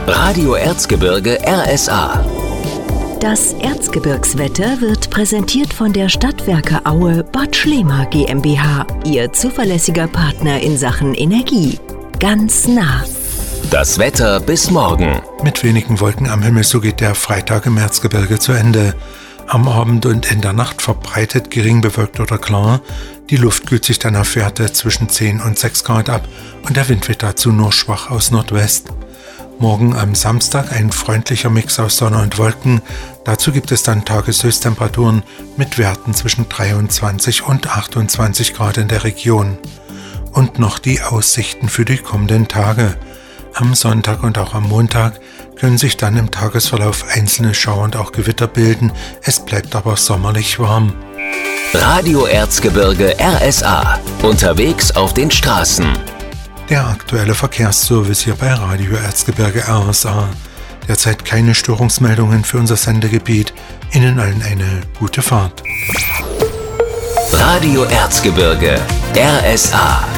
Radio Erzgebirge RSA. Das Erzgebirgswetter wird präsentiert von der Stadtwerke Aue Bad Schlema GmbH, Ihr zuverlässiger Partner in Sachen Energie. Ganz nah. Das Wetter bis morgen. Mit wenigen Wolken am Himmel, so geht der Freitag im Erzgebirge zu Ende. Am Abend und in der Nacht verbreitet gering bewölkt oder klar. Die Luft kühlt sich dann auf Werte zwischen 10 und 6 Grad ab und der Wind wird dazu nur schwach aus Nordwest. Morgen am Samstag ein freundlicher Mix aus Sonne und Wolken. Dazu gibt es dann Tageshöchsttemperaturen mit Werten zwischen 23 und 28 Grad in der Region. Und noch die Aussichten für die kommenden Tage. Am Sonntag und auch am Montag können sich dann im Tagesverlauf einzelne Schauer und auch Gewitter bilden. Es bleibt aber sommerlich warm. Radio Erzgebirge RSA. Unterwegs auf den Straßen. Der aktuelle Verkehrsservice hier bei Radio Erzgebirge RSA. Derzeit keine Störungsmeldungen für unser Sendegebiet. Ihnen allen eine gute Fahrt. Radio Erzgebirge RSA.